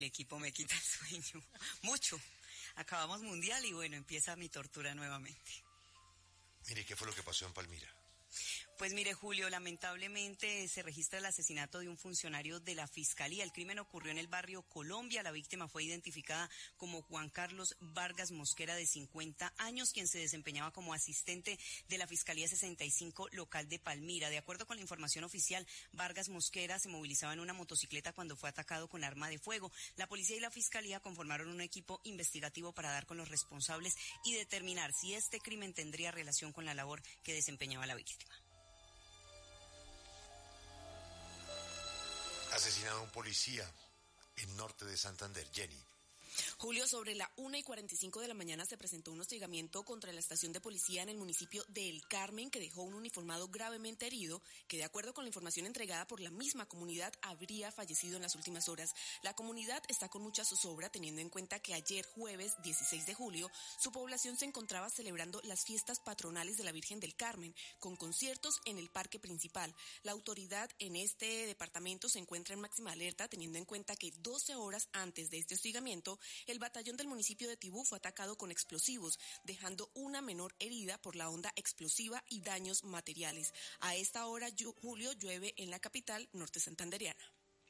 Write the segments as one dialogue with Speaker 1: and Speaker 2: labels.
Speaker 1: El equipo me quita el sueño, mucho. Acabamos mundial y bueno, empieza mi tortura nuevamente.
Speaker 2: Mire, ¿qué fue lo que pasó en Palmira?
Speaker 1: Pues mire, Julio, lamentablemente se registra el asesinato de un funcionario de la Fiscalía. El crimen ocurrió en el barrio Colombia. La víctima fue identificada como Juan Carlos Vargas Mosquera, de 50 años, quien se desempeñaba como asistente de la Fiscalía 65 local de Palmira. De acuerdo con la información oficial, Vargas Mosquera se movilizaba en una motocicleta cuando fue atacado con arma de fuego. La policía y la Fiscalía conformaron un equipo investigativo para dar con los responsables y determinar si este crimen tendría relación con la labor que desempeñaba la víctima.
Speaker 2: Asesinado un policía en norte de Santander. Jenny.
Speaker 3: Julio, sobre la 1:45 de la mañana se presentó un hostigamiento contra la estación de policía en el municipio de El Carmen, que dejó un uniformado gravemente herido, que de acuerdo con la información entregada por la misma comunidad habría fallecido en las últimas horas. La comunidad está con mucha zozobra, teniendo en cuenta que ayer jueves 16 de julio su población se encontraba celebrando las fiestas patronales de la Virgen del Carmen, con conciertos en el parque principal. La autoridad en este departamento se encuentra en máxima alerta, teniendo en cuenta que 12 horas antes de este hostigamiento, el batallón del municipio de Tibú fue atacado con explosivos, dejando una menor herida por la onda explosiva y daños materiales. A esta hora, Julio, llueve en la capital norte santandereana.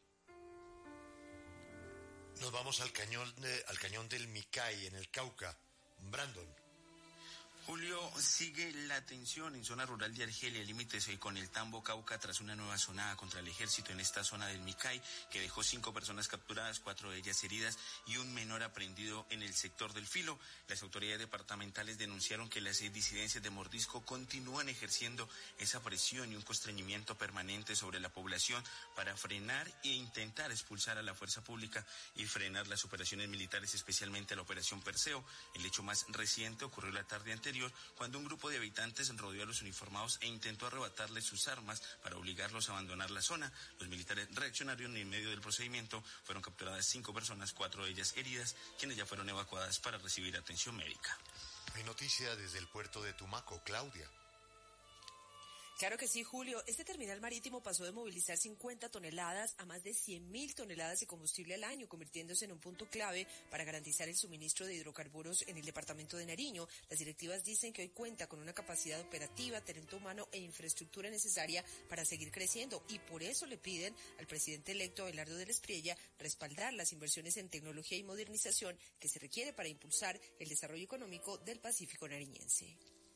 Speaker 2: Nos vamos al cañón del Micay, en el Cauca. Brandon.
Speaker 4: Julio, sigue la tensión en zona rural de Argelia, límites con el Tambo, Cauca, tras una nueva sonada contra el ejército en esta zona del Micay, que dejó 5 personas capturadas, 4 de ellas heridas y un menor aprendido en el sector del Filo. Las autoridades departamentales denunciaron que las disidencias de Mordisco continúan ejerciendo esa presión y un constreñimiento permanente sobre la población para frenar e intentar expulsar a la fuerza pública y frenar las operaciones militares, especialmente la operación Perseo. El hecho más reciente ocurrió la tarde anterior, cuando un grupo de habitantes rodeó a los uniformados e intentó arrebatarles sus armas para obligarlos a abandonar la zona. Los militares reaccionaron y en medio del procedimiento fueron capturadas 5 personas, 4 de ellas heridas, quienes ya fueron evacuadas para recibir atención médica.
Speaker 2: Hay noticia desde el puerto de Tumaco, Claudia.
Speaker 3: Claro que sí, Julio. Este terminal marítimo pasó de movilizar 50 toneladas a más de 100.000 toneladas de combustible al año, convirtiéndose en un punto clave para garantizar el suministro de hidrocarburos en el departamento de Nariño. Las directivas dicen que hoy cuenta con una capacidad operativa, talento humano e infraestructura necesaria para seguir creciendo, y por eso le piden al presidente electo Abelardo del Espriella respaldar las inversiones en tecnología y modernización que se requiere para impulsar el desarrollo económico del Pacífico nariñense.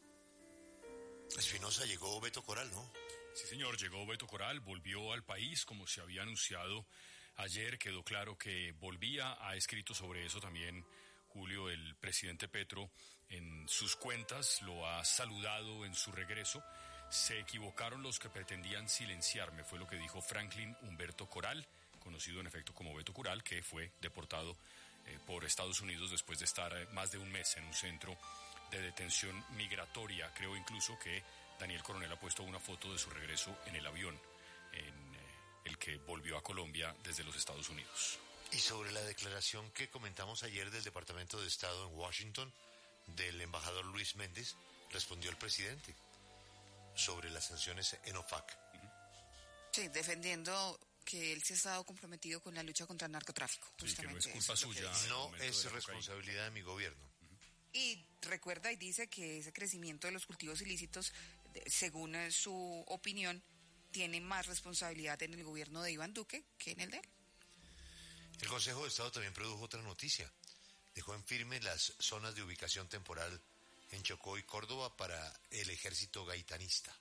Speaker 2: Espinosa, llegó Beto Coral, ¿no?
Speaker 5: Sí, señor, llegó Beto Coral, volvió al país como se había anunciado ayer. Quedó claro que volvía. Ha escrito sobre eso también, Julio, el presidente Petro en sus cuentas, lo ha saludado en su regreso. Se equivocaron los que pretendían silenciarme, fue lo que dijo Franklin Humberto Coral, conocido en efecto como Beto Coral, que fue deportado por Estados Unidos después de estar más de un mes en un centro de detención migratoria. Creo incluso que Daniel Coronel ha puesto una foto de su regreso en el avión en el que volvió a Colombia desde los Estados Unidos.
Speaker 2: Y sobre la declaración que comentamos ayer del Departamento de Estado en Washington, del embajador Luis Méndez, respondió el presidente sobre las sanciones en OFAC.
Speaker 6: Sí, defendiendo que él se ha estado comprometido con la lucha contra el narcotráfico.
Speaker 5: Sí, que no es culpa suya.
Speaker 2: No es responsabilidad de mi gobierno.
Speaker 6: Y recuerda y dice que ese crecimiento de los cultivos ilícitos, según su opinión, tiene más responsabilidad en el gobierno de Iván Duque que en el de él.
Speaker 2: El Consejo de Estado también produjo otra noticia. Dejó en firme las zonas de ubicación temporal en Chocó y Córdoba para el ejército gaitanista.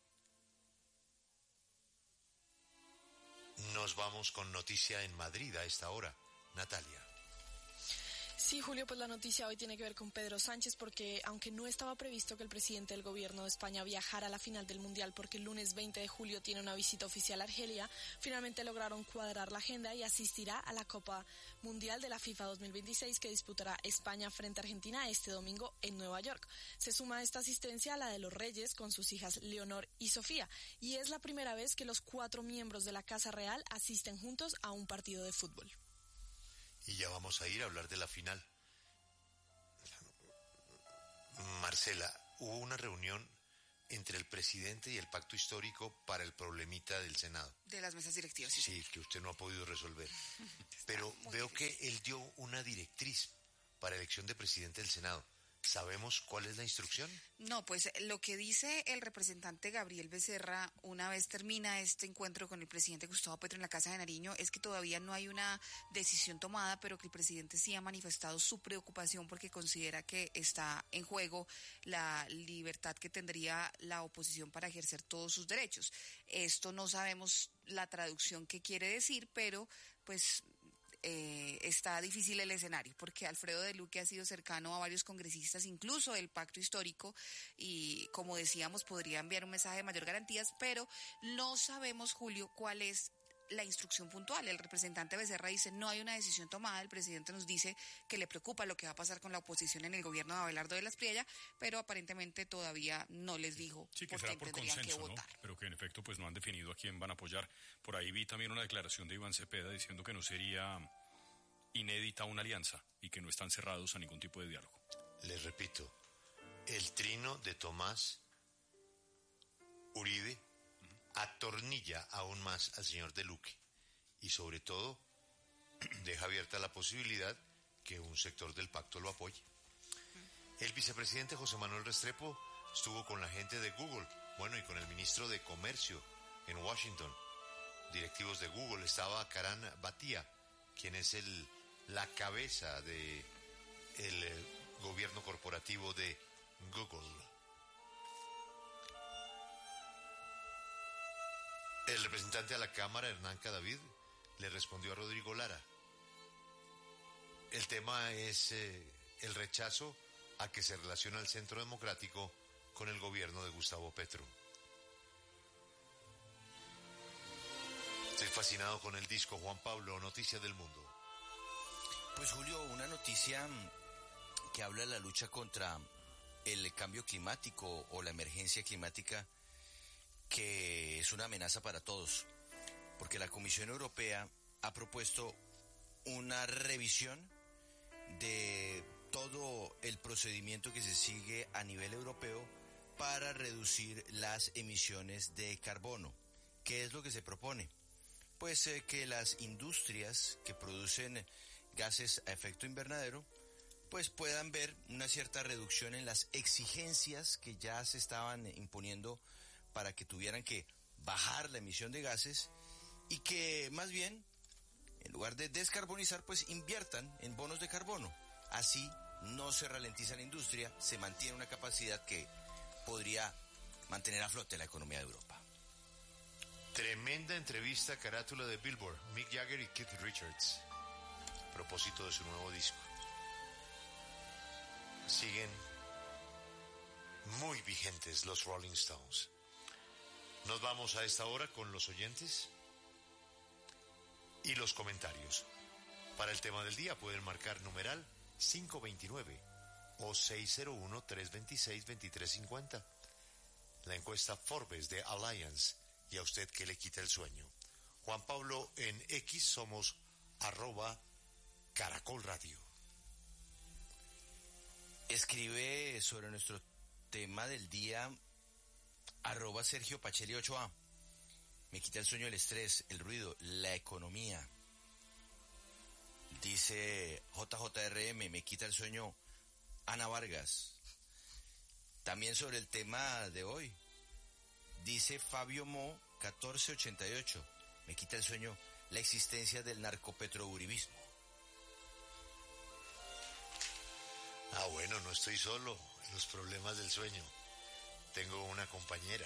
Speaker 2: Nos vamos con noticia en Madrid a esta hora. Natalia.
Speaker 7: Sí, Julio, pues la noticia hoy tiene que ver con Pedro Sánchez, porque aunque no estaba previsto que el presidente del gobierno de España viajara a la final del Mundial, porque el lunes 20 de julio tiene una visita oficial a Argelia, finalmente lograron cuadrar la agenda y asistirá a la Copa Mundial de la FIFA 2026 que disputará España frente a Argentina este domingo en Nueva York. Se suma a esta asistencia a la de los Reyes con sus hijas Leonor y Sofía, y es la primera vez que los 4 miembros de la Casa Real asisten juntos a un partido de fútbol.
Speaker 2: Y ya vamos a ir a hablar de la final. Marcela, hubo una reunión entre el presidente y el pacto histórico para el problemita del Senado.
Speaker 6: De las mesas directivas.
Speaker 2: Sí, que usted no ha podido resolver. Pero veo que él dio una directriz para elección de presidente del Senado. ¿Sabemos cuál es la instrucción?
Speaker 6: No, pues lo que dice el representante Gabriel Becerra una vez termina este encuentro con el presidente Gustavo Petro en la Casa de Nariño es que todavía no hay una decisión tomada, pero que el presidente sí ha manifestado su preocupación porque considera que está en juego la libertad que tendría la oposición para ejercer todos sus derechos. Esto no sabemos la traducción que quiere decir, pero pues está difícil el escenario, porque Alfredo de Luque ha sido cercano a varios congresistas, incluso del pacto histórico, y como decíamos, podría enviar un mensaje de mayor garantías, pero no sabemos, Julio, cuál es la instrucción puntual. El representante Becerra dice, no hay una decisión tomada, el presidente nos dice que le preocupa lo que va a pasar con la oposición en el gobierno de Abelardo de la Espriella, pero aparentemente todavía no les dijo
Speaker 5: sí, que
Speaker 6: por
Speaker 5: será
Speaker 6: quién
Speaker 5: por
Speaker 6: tendrían
Speaker 5: consenso,
Speaker 6: que
Speaker 5: ¿no?
Speaker 6: votar.
Speaker 5: Pero que en efecto pues no han definido a quién van a apoyar. Por ahí vi también una declaración de Iván Cepeda diciendo que no sería inédita una alianza y que no están cerrados a ningún tipo de diálogo.
Speaker 2: Les repito, el trino de Tomás Uribe atornilla aún más al señor de Luque y sobre todo deja abierta la posibilidad que un sector del pacto lo apoye. El vicepresidente José Manuel Restrepo estuvo con la gente de Google, bueno, y con el ministro de Comercio en Washington. Directivos de Google, estaba Karan Bhatia, quien es la cabeza de el gobierno corporativo de Google. El representante a la Cámara, Hernán Cadavid, le respondió a Rodrigo Lara. El tema es el rechazo a que se relaciona el Centro Democrático con el gobierno de Gustavo Petro. Estoy fascinado con el disco Juan Pablo, Noticias del Mundo.
Speaker 8: Pues Julio, una noticia que habla de la lucha contra el cambio climático o la emergencia climática, que es una amenaza para todos, porque la Comisión Europea ha propuesto una revisión de todo el procedimiento que se sigue a nivel europeo para reducir las emisiones de carbono. ¿Qué es lo que se propone? Pues que las industrias que producen gases a efecto invernadero pues puedan ver una cierta reducción en las exigencias que ya se estaban imponiendo para que tuvieran que bajar la emisión de gases y que más bien, en lugar de descarbonizar, pues inviertan en bonos de carbono. Así no se ralentiza la industria, se mantiene una capacidad que podría mantener a flote la economía de Europa.
Speaker 2: Tremenda entrevista, carátula de Billboard, Mick Jagger y Keith Richards, a propósito de su nuevo disco. Siguen muy vigentes los Rolling Stones. Nos vamos a esta hora con los oyentes y los comentarios. Para el tema del día pueden marcar numeral 529 o 601-326-2350. La encuesta Forbes de Alliance. ¿Y a usted qué le quita el sueño? Juan Pablo, en X somos @Caracol Radio.
Speaker 8: Escribe sobre nuestro tema del día @Sergio Pacheli 8A. Me quita el sueño el estrés, el ruido, la economía. Dice JJRM, me quita el sueño Ana Vargas. También sobre el tema de hoy. Dice Fabio Mo 1488, me quita el sueño la existencia del narcopetrouribismo.
Speaker 2: Bueno, no estoy solo en los problemas del sueño. Tengo una compañera.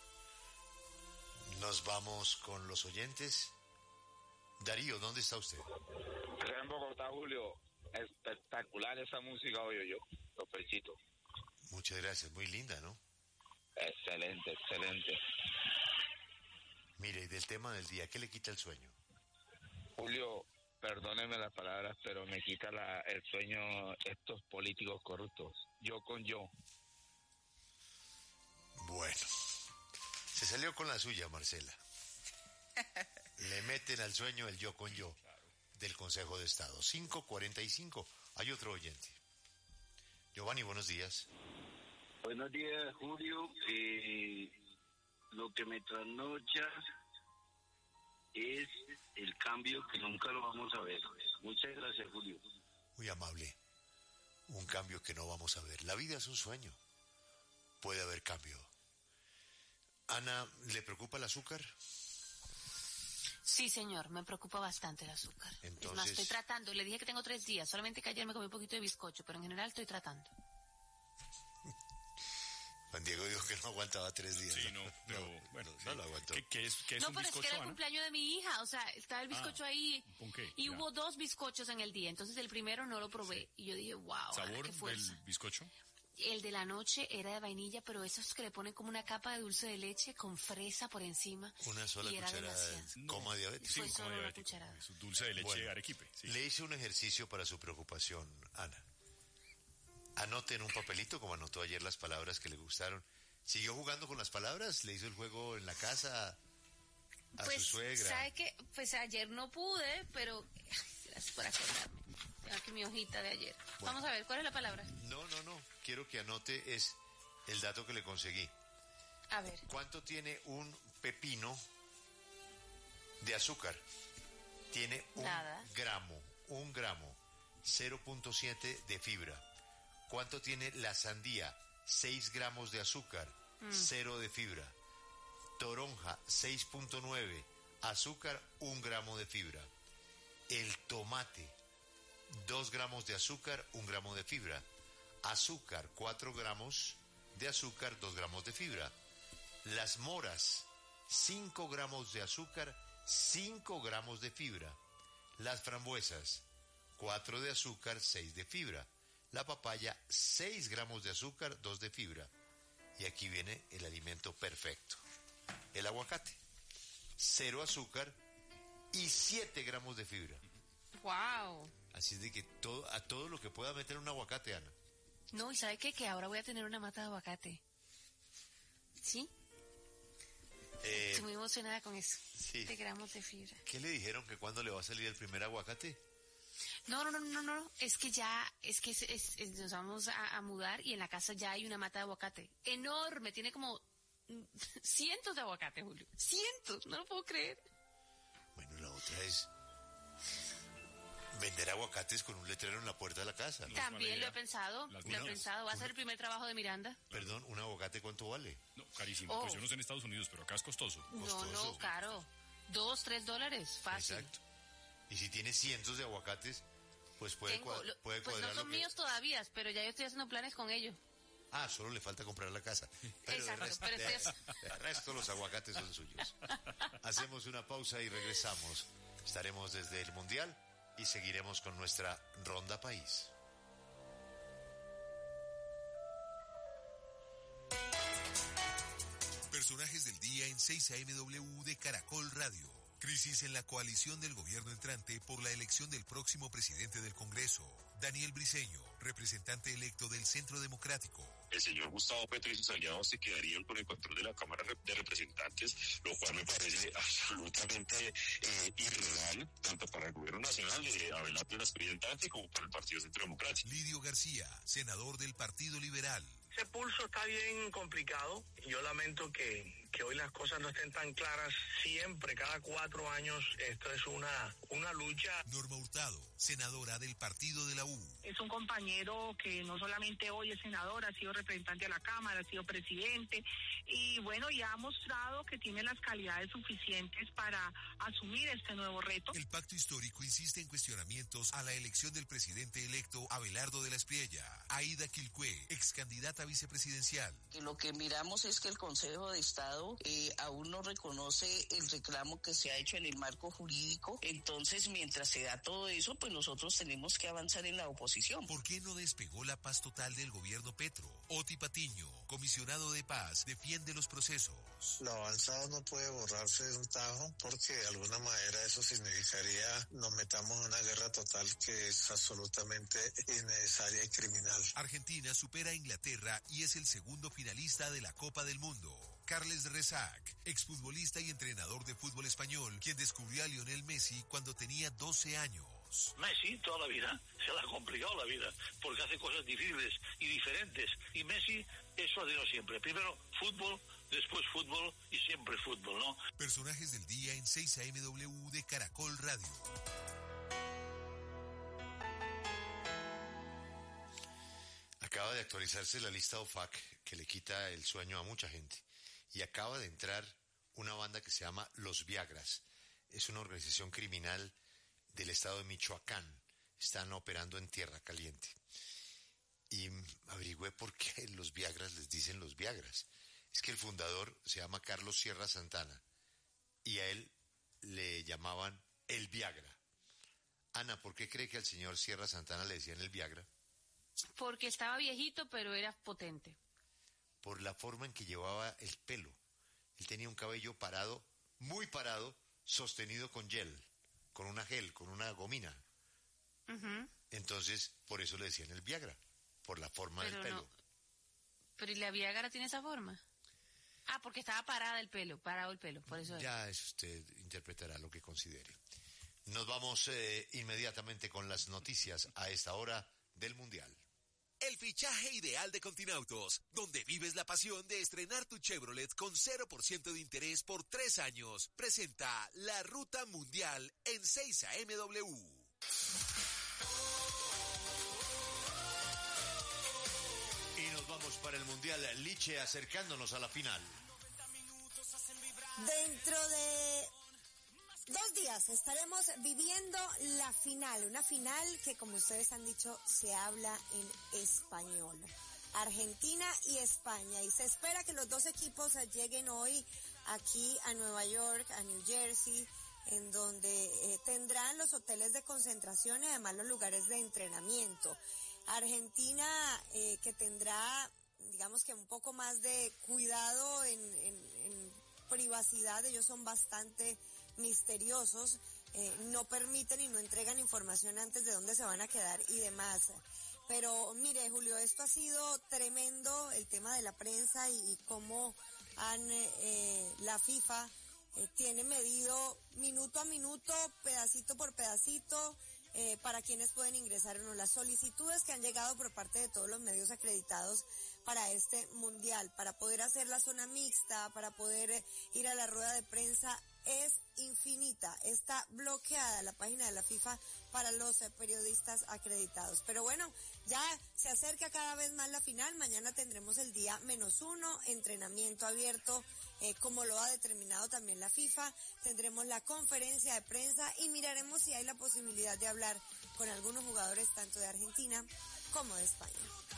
Speaker 2: Nos vamos con los oyentes. Darío, ¿dónde está usted?
Speaker 9: En Bogotá, Julio. Espectacular esa música, oye yo. Lo felicito.
Speaker 2: Muchas gracias, muy linda, ¿no?
Speaker 9: Excelente, excelente.
Speaker 2: Mire, y del tema del día, ¿qué le quita el sueño?
Speaker 9: Julio, perdóneme las palabras, pero me quita el sueño estos políticos corruptos. Yo con yo.
Speaker 2: Bueno, se salió con la suya, Marcela. Le meten al sueño el yo con yo del Consejo de Estado. 5:45, hay otro oyente. Giovanni, buenos días.
Speaker 10: Buenos días, Julio. Lo que me trasnocha es el cambio que nunca lo vamos a ver. Muchas gracias, Julio.
Speaker 2: Muy amable. Un cambio que no vamos a ver. La vida es un sueño. Puede haber cambio. Ana, ¿le preocupa el azúcar?
Speaker 11: Sí, señor, me preocupa bastante el azúcar.
Speaker 2: Entonces...
Speaker 11: Es más, estoy tratando. Le dije que tengo 3 días. Solamente que ayer me comí un poquito de bizcocho, pero en general estoy tratando.
Speaker 2: Juan Diego dijo que no aguantaba 3 días.
Speaker 5: Sí, no, pero bueno,
Speaker 2: no lo aguantó.
Speaker 5: ¿Qué es
Speaker 11: no,
Speaker 5: un
Speaker 11: pero
Speaker 5: bizcocho,
Speaker 11: es que era el
Speaker 5: Ana?
Speaker 11: cumpleaños de mi hija, o sea, estaba el bizcocho ahí.
Speaker 5: ¿Con qué?
Speaker 11: Y
Speaker 5: Ya.
Speaker 11: hubo 2 bizcochos en el día, entonces el primero no lo probé. Y yo dije, wow,
Speaker 5: ¿Sabor
Speaker 11: qué fuerza.
Speaker 5: del bizcocho?
Speaker 11: El de la noche era de vainilla, pero esos que le ponen como una capa de dulce de leche con fresa por encima.
Speaker 2: Una sola
Speaker 11: y era
Speaker 2: cucharada
Speaker 11: demasiado.
Speaker 2: de coma diabético.
Speaker 5: Sí,
Speaker 11: Fue
Speaker 5: como
Speaker 11: solo una
Speaker 5: diabético.
Speaker 11: cucharada.
Speaker 5: Es dulce de leche
Speaker 2: Bueno,
Speaker 5: arequipe. Sí.
Speaker 2: Le hice un ejercicio para su preocupación, Ana. Anote en un papelito, como anotó ayer las palabras que le gustaron. ¿Siguió jugando con las palabras? ¿Le hizo el juego en la casa a su suegra?
Speaker 11: ¿Sabe qué? Pues ayer no pude, pero... Gracias por acordarme. Tengo aquí mi hojita de ayer.
Speaker 2: Bueno.
Speaker 11: Vamos a ver, ¿cuál es la palabra?
Speaker 2: No. Quiero que anote es el dato que le conseguí.
Speaker 11: A ver.
Speaker 2: ¿Cuánto tiene un pepino de azúcar? Tiene
Speaker 11: Nada.
Speaker 2: un gramo, 0.7 de fibra. ¿Cuánto tiene la sandía? 6 gramos de azúcar, 0 de fibra. Toronja, 6.9, azúcar, 1 gramo de fibra. El tomate, 2 gramos de azúcar, 1 gramo de fibra. Azúcar, 4 gramos de azúcar, 2 gramos de fibra. Las moras, 5 gramos de azúcar, 5 gramos de fibra. Las frambuesas, 4 de azúcar, 6 de fibra. La papaya, 6 gramos de azúcar, 2 de fibra. Y aquí viene el alimento perfecto. El aguacate, 0 azúcar y 7 gramos de fibra.
Speaker 11: ¡Wow!
Speaker 2: Así de que a todo lo que pueda meter un aguacate, Ana.
Speaker 11: No, ¿y sabe qué? Que ahora voy a tener una mata de aguacate. ¿Sí? Estoy muy emocionada con eso.
Speaker 2: Sí.
Speaker 11: 7 gramos de fibra.
Speaker 2: ¿Qué le dijeron que cuándo le va a salir el primer aguacate?
Speaker 11: No. Es que ya, nos vamos a mudar y en la casa ya hay una mata de aguacate. Enorme, tiene como cientos de aguacates, Julio. Cientos, no lo puedo creer.
Speaker 2: Bueno, la otra es vender aguacates con un letrero en la puerta de la casa, ¿no?
Speaker 11: También lo he pensado, Va a ser el primer trabajo de Miranda.
Speaker 2: Perdón, ¿un aguacate cuánto vale?
Speaker 5: No, carísimo. Pues yo no sé en Estados Unidos, pero acá es costoso.
Speaker 11: No, caro. $2-3, fácil.
Speaker 2: Exacto. Y si tiene cientos de aguacates, pues puede cuadrar.
Speaker 11: Pues no son míos todavía, pero ya yo estoy haciendo planes con ellos.
Speaker 2: Ah, solo le falta comprar la casa. Pero
Speaker 11: exacto,
Speaker 2: el resto los aguacates son suyos. Hacemos una pausa y regresamos. Estaremos desde el Mundial y seguiremos con nuestra Ronda País.
Speaker 12: Personajes del día en 6 AMW de Caracol Radio. Crisis en la coalición del gobierno entrante por la elección del próximo presidente del Congreso. Daniel Briceño, representante electo del Centro Democrático.
Speaker 13: El señor Gustavo Petro y sus aliados se quedarían con el control de la Cámara de Representantes, lo cual me parece absolutamente irreal, tanto para el gobierno nacional de Abelardo Lasprilla entrante como para el Partido Centro Democrático.
Speaker 12: Lidio García, senador del Partido Liberal.
Speaker 14: Ese pulso está bien complicado. Yo lamento que hoy las cosas no estén tan claras. Siempre, cada 4 años, esto es una lucha.
Speaker 12: Norma Hurtado, senadora del Partido de la U.
Speaker 15: Es un compañero que no solamente hoy es senador, ha sido representante de la Cámara, ha sido presidente, y bueno, ya ha mostrado que tiene las calidades suficientes para asumir este nuevo reto.
Speaker 12: El pacto histórico insiste en cuestionamientos a la elección del presidente electo Abelardo de la Espriella. Aida Quilcué, ex candidata vicepresidencial.
Speaker 16: Lo que miramos es que el Consejo de Estado aún no reconoce el reclamo que se ha hecho en el marco jurídico. Entonces, mientras se da todo eso, pues nosotros tenemos que avanzar en la oposición.
Speaker 12: ¿Por qué no despegó la paz total del gobierno Petro? Oti Patiño, comisionado de paz, defiende los procesos.
Speaker 17: Lo avanzado no puede borrarse de un tajo porque de alguna manera eso significaría nos metamos en una guerra total que es absolutamente innecesaria y criminal.
Speaker 12: Argentina supera a Inglaterra y es el segundo finalista de la Copa del Mundo. Carles Rezac, exfutbolista y entrenador de fútbol español, quien descubrió a Lionel Messi cuando tenía 12 años. minutos.
Speaker 18: Messi toda la vida se le ha complicado la vida porque hace cosas difíciles y diferentes. Y Messi eso ha tenido siempre. Primero fútbol, después fútbol y siempre fútbol, ¿no?
Speaker 12: Personajes del día en 6 AMW de Caracol Radio.
Speaker 2: Acaba de actualizarse la lista OFAC que le quita el sueño a mucha gente. Y acaba de entrar una banda que se llama Los Viagras. Es una organización criminal del estado de Michoacán. Están operando en Tierra Caliente. Y averigüé por qué los Viagras les dicen los Viagras. Es que el fundador se llama Carlos Sierra Santana y a él le llamaban el Viagra. Ana, ¿por qué cree que al señor Sierra Santana le decían el Viagra?
Speaker 11: Porque estaba viejito, pero era potente.
Speaker 2: Por la forma en que llevaba el pelo. Él tenía un cabello parado, muy parado, sostenido con con una gomina.
Speaker 11: Uh-huh.
Speaker 2: Entonces, por eso le decían el Viagra, por la forma del pelo.
Speaker 11: Pero ¿y la Viagra tiene esa forma? Ah, porque estaba parado el pelo, por eso.
Speaker 2: Ya es usted interpretará lo que considere. Nos vamos inmediatamente con las noticias a esta hora del Mundial.
Speaker 12: El fichaje ideal de Continautos, donde vives la pasión de estrenar tu Chevrolet con 0% de interés por 3 años. Presenta la Ruta Mundial en 6 AMW.
Speaker 2: Y nos vamos para el Mundial, Liche, acercándonos a la final.
Speaker 19: Dentro de 2 días estaremos viviendo la final, una final que, como ustedes han dicho, se habla en español. Argentina y España, y se espera que los dos equipos lleguen hoy aquí a Nueva York, a New Jersey, en donde tendrán los hoteles de concentración y además los lugares de entrenamiento. Argentina que tendrá, digamos que un poco más de cuidado en privacidad. Ellos son bastante misteriosos, no permiten y no entregan información antes de dónde se van a quedar y demás. Pero mire, Julio, esto ha sido tremendo, el tema de la prensa y cómo la FIFA tiene medido minuto a minuto, pedacito por pedacito, para quienes pueden ingresar o no. Las solicitudes que han llegado por parte de todos los medios acreditados para este mundial, para poder hacer la zona mixta, para poder ir a la rueda de prensa, es infinita. Está bloqueada la página de la FIFA para los periodistas acreditados. Pero bueno, ya se acerca cada vez más la final. Mañana tendremos el día -1, entrenamiento abierto, como lo ha determinado también la FIFA. Tendremos la conferencia de prensa y miraremos si hay la posibilidad de hablar con algunos jugadores tanto de Argentina como de España.